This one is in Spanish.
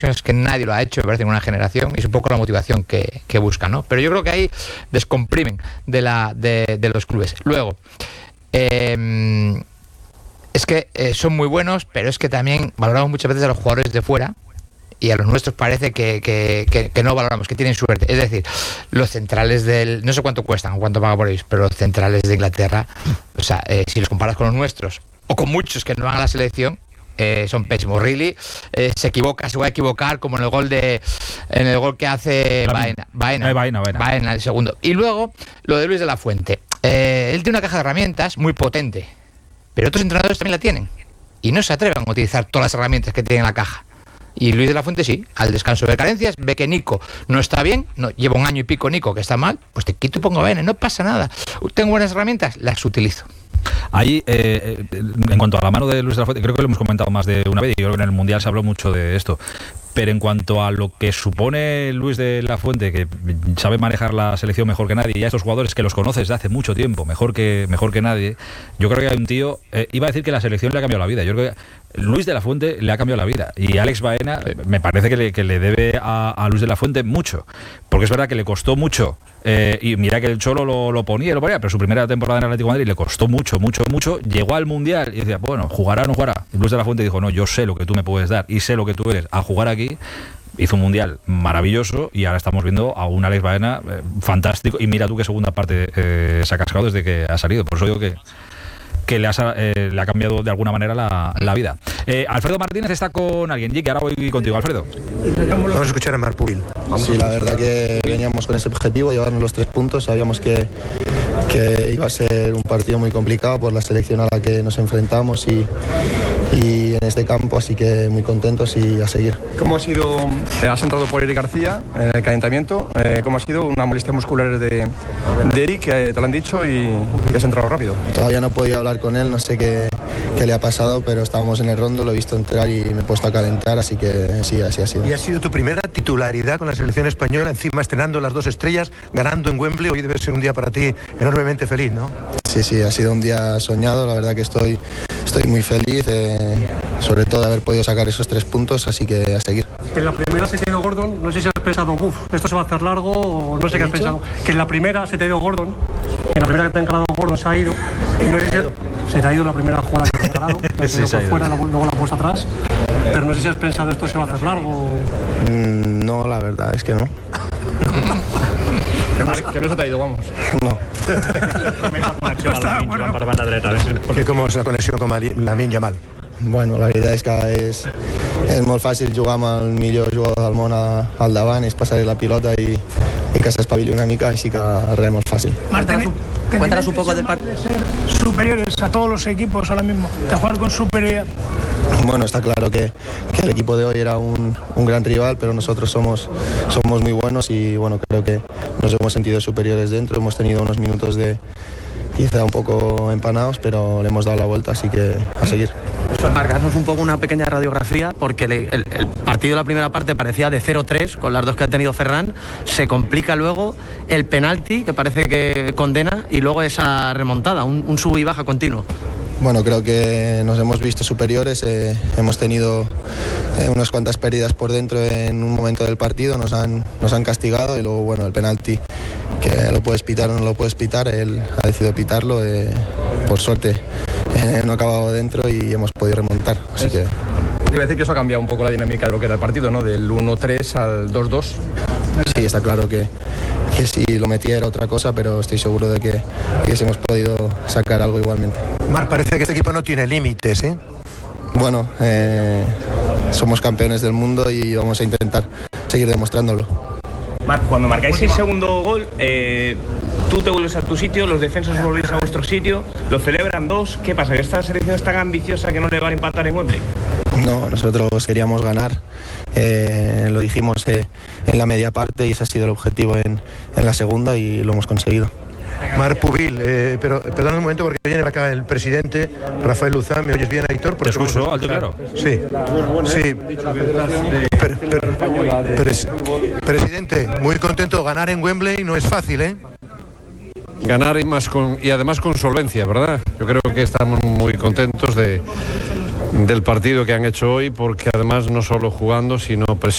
es que nadie lo ha hecho, me parece, en una generación, y es un poco la motivación que buscan, ¿no? Pero yo creo que ahí descomprimen de los clubes. Luego, es que son muy buenos, pero es que también valoramos muchas veces a los jugadores de fuera, y a los nuestros parece que no valoramos, que tienen suerte. Es decir, los centrales no sé cuánto cuestan, cuánto pagan por ellos, pero los centrales de Inglaterra, o sea, si los comparas con los nuestros, o con muchos que no van a la selección, son pésimos. Riley se equivoca, se va a equivocar, como en el gol que hace Baena, el segundo. Y luego, lo de Luis de la Fuente. Él tiene una caja de herramientas muy potente, pero otros entrenadores también la tienen, y no se atreven a utilizar todas las herramientas que tiene en la caja. Y Luis de la Fuente sí, al descanso de carencias, ve que Nico no está bien, lleva un año y pico Nico que está mal, pues te quito y pongo Baena, no pasa nada. Tengo buenas herramientas, las utilizo. Ahí, en cuanto a la mano de Luis de la Fuente, creo que lo hemos comentado más de una vez, y yo creo que en el Mundial se habló mucho de esto. Pero en cuanto a lo que supone Luis de la Fuente, que sabe manejar la selección mejor que nadie, y a estos jugadores que los conoces desde hace mucho tiempo, mejor que nadie, yo creo que hay un tío, iba a decir que la selección le ha cambiado la vida, yo creo que Luis de la Fuente le ha cambiado la vida, y Alex Baena me parece que le debe a Luis de la Fuente mucho, porque es verdad que le costó mucho, y mira que el Cholo lo ponía, pero su primera temporada en el Atlético de Madrid le costó mucho, llegó al Mundial y decía, bueno, ¿jugará o no jugará? Y Luis de la Fuente dijo, no, yo sé lo que tú me puedes dar, y sé lo que tú eres a jugar aquí. Hizo un Mundial maravilloso, y ahora estamos viendo a un Alex Baena fantástico, y mira tú qué segunda parte se ha cascado desde que ha salido. Por eso digo que le ha cambiado de alguna manera la vida. Alfredo Martínez está con alguien. Jiki, ahora voy contigo, Alfredo. Vamos a escuchar a Marc Pubil. Sí, la verdad que veníamos con ese objetivo, llevarnos los 3 puntos. Sabíamos que iba a ser un partido muy complicado por la selección a la que nos enfrentamos y en este campo, así que muy contentos y a seguir. ¿Cómo ha sido? Has entrado por Eric García en el calentamiento. ¿Cómo ha sido? Una molestia muscular de Eric, te lo han dicho, y has entrado rápido. Todavía no he podido hablar con él, no sé qué le ha pasado, pero estábamos en el rondo, lo he visto entrar y me he puesto a calentar, así que sí, así ha sido. ¿Y ha sido tu primera titularidad con la selección española, encima estrenando las 2 estrellas, ganando en Wembley? Hoy debe ser un día para ti enormemente feliz, ¿no? Sí, ha sido un día soñado, la verdad que estoy muy feliz, sobre todo de haber podido sacar esos 3 puntos, así que a seguir. En la primera se te ha ido Gordon, no sé si has pensado, esto se va a hacer largo, o no sé qué has pensado. Que en la primera se te ha ido Gordon, en la primera que te ha encarado Gordon se ha ido, y no sé si se te ha ido la primera jugada que te ha encarado, sí, por fuera, luego la puesta atrás, pero no sé si has pensado esto se va a hacer largo. No, la verdad es que no. Que no se te ha ido, vamos. No. ¿Cómo es la conexión con Lamine Yamal? Bueno, la veritat és que és molt fàcil jugar amb el millor jugador del món al davant, és passar la pilota i que s'espavili una mica, així que res, molt fàcil. Cuéntanos un poco del partido. Superiores a todos los equipos ahora mismo, de jugar con superioridad. Bueno, está claro que el equipo de hoy era un gran rival, pero nosotros somos muy buenos y bueno, creo que nos hemos sentido superiores dentro, hemos tenido unos minutos de quizá un poco empanados, pero le hemos dado la vuelta, así que a seguir. Marcarnos un poco una pequeña radiografía, porque el partido de la primera parte parecía de 0-3 con las 2 que ha tenido Ferran, se complica luego el penalti que parece que condena y luego esa remontada, un sub y baja continuo. Bueno, creo que nos hemos visto superiores, hemos tenido unas cuantas pérdidas por dentro en un momento del partido, nos han castigado y luego bueno, el penalti, que lo puedes pitar o no lo puedes pitar, él ha decidido pitarlo, por suerte no ha acabado dentro y hemos podido remontar, así que... Iba a decir que eso ha cambiado un poco la dinámica de lo que era el partido, ¿no? Del 1-3 al 2-2. Sí, está claro que si lo metía era otra cosa, pero estoy seguro de que hemos podido sacar algo igualmente. Marc, parece que este equipo no tiene límites, ¿eh? Bueno, somos campeones del mundo y vamos a intentar seguir demostrándolo. Marc, cuando marcáis el segundo gol, tú te vuelves a tu sitio, los defensas os volvéis a vuestro sitio, lo celebran 2. ¿Qué pasa? ¿Que esta selección es tan ambiciosa que no le van a empatar en Wembley? No, nosotros queríamos ganar, lo dijimos en la media parte y ese ha sido el objetivo en la segunda y lo hemos conseguido. Marc Pubil, pero perdón un momento porque viene acá el presidente Rafael Luzán. ¿Me oyes bien, Aitor? Te escucho, alto y claro. Sí, sí. Presidente, muy contento. Ganar en Wembley no es fácil, ¿eh? Ganar y además con solvencia, ¿verdad? Yo creo que estamos muy contentos del partido que han hecho hoy, porque además no solo jugando, sino presionando.